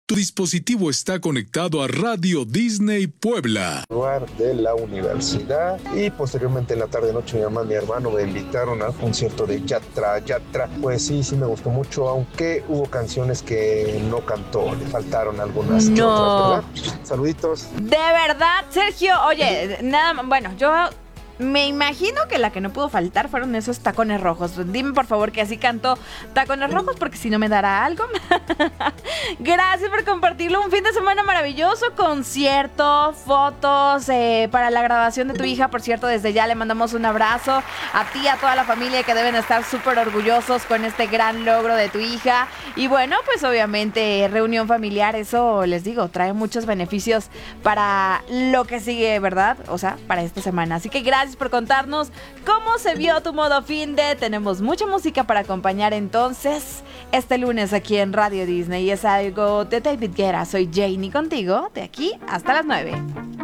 Tu dispositivo está conectado a Radio Disney Puebla. Lugar de la universidad y posteriormente en la tarde-noche mi mamá y mi hermano me invitaron al concierto de Yatra. Pues sí me gustó mucho, aunque hubo canciones que no cantó, le faltaron algunas que otras, ¿verdad? Saluditos. De verdad, Sergio, oye, yo me imagino que la que no pudo faltar fueron esos tacones rojos. Dime por favor que así cantó tacones rojos, porque si no me dará algo. Gracias por compartirlo. Un fin de semana maravilloso, concierto, fotos para la graduación de tu hija. Por cierto, desde ya le mandamos un abrazo a ti, a toda la familia, que deben estar súper orgullosos con este gran logro de tu hija. Y bueno, pues obviamente reunión familiar, eso les digo, trae muchos beneficios para lo que sigue, ¿verdad? O sea, para esta semana. Así que gracias por contarnos cómo se vio tu modo fin de. Tenemos mucha música para acompañar entonces este lunes aquí en Radio Disney. Y es algo de David Guetta. Soy Janie contigo de aquí hasta las 9.